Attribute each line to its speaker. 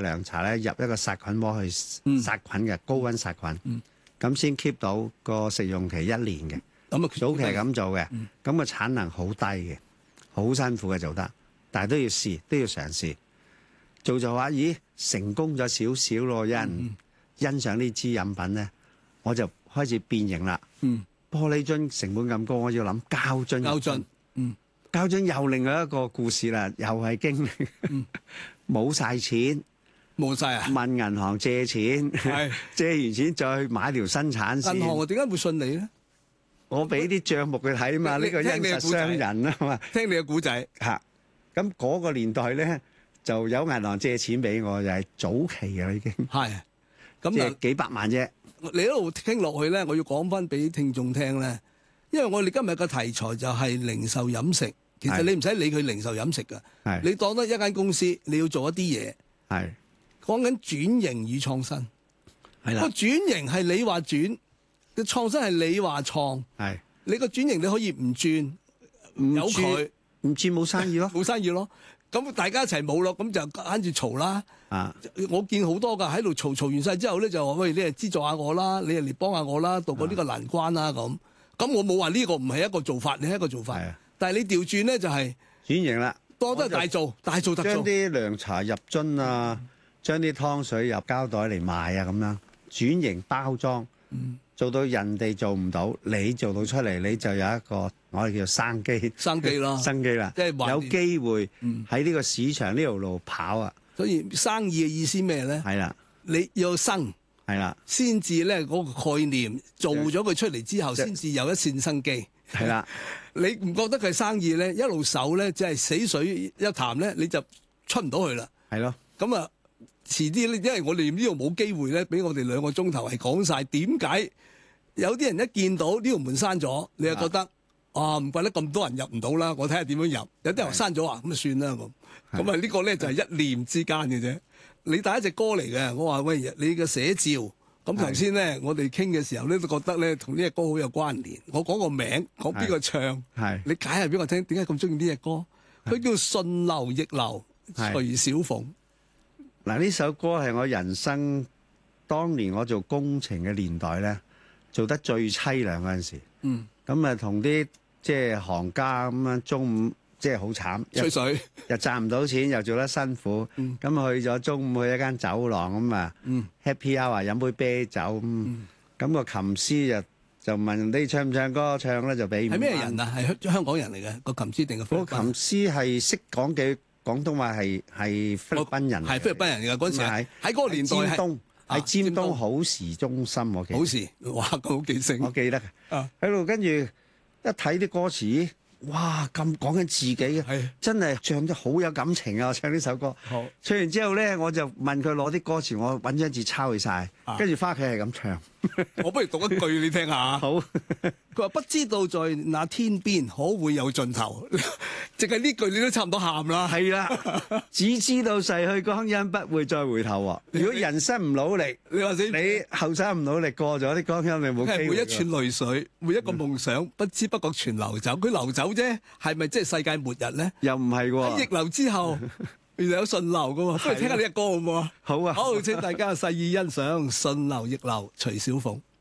Speaker 1: 涼茶咧入一個殺菌鍋去殺菌嘅，高溫殺菌，咁先 keep 到個食用期1年嘅。
Speaker 2: 咁啊，
Speaker 1: 早期係咁做嘅，咁個產能好低嘅，好辛苦嘅做得，但係都要試，都要嘗試。做就話，咦，成功咗少少咯，有人欣賞呢支飲品咧，我就開始變形啦。玻璃樽成本咁高，我要諗膠樽。膠樽又另外一個故事啦，又係經歷，冇晒錢，
Speaker 2: 冇晒啊！
Speaker 1: 問銀行借錢，借完錢再去買條生產線。
Speaker 2: 銀行點解會信你咧？
Speaker 1: 我俾啲帳目佢睇嘛，呢個因實商人啊嘛。
Speaker 2: 聽你嘅故仔
Speaker 1: 嚇，咁嗰個年代咧就有銀行借錢俾我，就係早期嘅已經。係，咁就幾百萬啫。
Speaker 2: 你一路聽落去咧，我要講翻俾聽眾聽咧，因為我哋今日嘅題材就係零售飲食。其實你唔使理佢零售飲食㗎，你當得一間公司，你要做一啲嘢，講緊轉型與創新。係啦，個轉型係你話轉，個創新係你話創。係，你個轉型你可以唔轉，有佢
Speaker 1: 唔轉冇生意咯，
Speaker 2: 冇生意咯。咁大家一齊冇咯，咁就跟住嘈啦。我見好多㗎喺度嘈完晒之後咧，就話喂，你係資助下我啦，你係嚟幫下我啦，渡過呢個難關啦咁。咁我冇話呢個唔係一個做法，你係一個做法。但係你調轉咧就係
Speaker 1: 轉型啦，
Speaker 2: 多都係大做特做。
Speaker 1: 將啲涼茶入樽啊，將啲湯水入膠袋嚟賣啊，咁樣轉型包裝，做到人哋做唔到，你做到出嚟，你就有一個我哋叫做生機咯，生機啦，即係有機會喺呢個市場呢條路跑啊。
Speaker 2: 所以生意嘅意思咩咧？係啦，你要生係啦，先至咧嗰個概念做咗佢出嚟之後，先至有一線生機。係啦，你唔覺得佢係生意咧？一路手咧，即係死水一潭咧，你就出唔到去啦。係咯，咁啊，遲啲咧，因為我哋呢度冇機會咧，俾我哋2個鐘頭係講晒點解有啲人一見到呢條門閂咗，你就覺得唔怪得咁多人入唔到啦。我睇下點樣入。有啲人閂咗啊，咁就算啦咁。咁啊，呢個咧就係一念之間嘅啫。你帶一隻歌嚟嘅，我話喂，你嘅寫照。咁頭先咧，我哋傾嘅時候咧，都覺得咧同呢隻歌好有關聯。我講個名，講邊個唱，你解下俾我聽，點解咁中意呢隻歌？佢叫順流逆流，徐小鳳。
Speaker 1: 嗱，呢首歌係我人生當年我做工程嘅年代咧，做得最凄涼嗰陣時。咁啊，同啲即係行家咁樣，中午即係好慘，
Speaker 2: 吹水
Speaker 1: 又賺唔到錢，又做得辛苦。咁去咗中午去一間酒廊咁啊，happy hour 飲杯啤酒咁個琴師就問你唱唔唱歌？唱咧就俾。
Speaker 2: 係咩人啊？係香港人嚟嘅個琴師定係菲律賓？
Speaker 1: 個琴師係識講嘅廣東話，係菲律賓人。
Speaker 2: 係菲律賓人嚟㗎，嗰陣時喺嗰個年代
Speaker 1: 喺尖東好時中心，我記得。
Speaker 2: 好時，哇，咁好記性。
Speaker 1: 我記得喺度，跟住一睇啲歌詞。哇！咁講緊自己嘅，真係唱得好有感情啊！我唱呢首歌，唱完之後咧，我就問佢攞啲歌詞，我揾張紙抄佢晒，跟住翻屋企係咁唱。
Speaker 2: 我不如讀一句你聽下。好，佢話不知道在那天邊可會有盡頭，淨係呢句你都差唔多喊啦。
Speaker 1: 係啦，只知道逝去光陰不會再回頭喎。如果人生唔努力，你話死你後生唔努力過咗啲光陰，你冇機會。
Speaker 2: 每一串淚水，每一個夢想，不知不覺全流走。佢流走啫，係咪即係世界末日咧？
Speaker 1: 又唔係喎。
Speaker 2: 喺逆流之後，原來有順流噶喎。不如聽下呢隻歌好唔好啊？
Speaker 1: 好啊！
Speaker 2: 好，請大家細意欣賞《順流逆流》，徐小鳳。